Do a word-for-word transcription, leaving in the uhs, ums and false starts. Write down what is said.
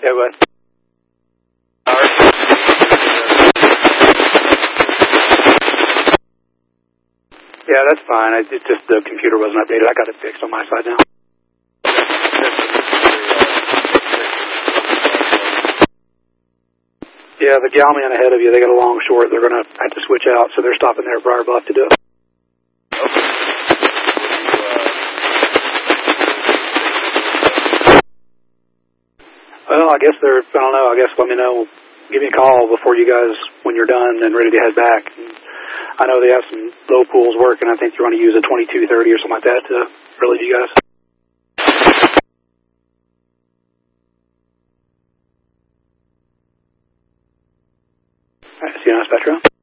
Yeah, what? Yeah, that's fine. I, it's just the computer wasn't updated. I got it fixed on my side now. Yeah, the galleon ahead of you, they got a long short. They're going to have to switch out, so they're stopping there at Briar Bluff to do it. Well, I guess they're, I don't know, I guess let me know, give me a call before you guys, when you're done and ready to head back. And I know they have some low pools working. I think you want to use a twenty-two thirty or something like that to relieve you guys. All right, see you now, Spectrum.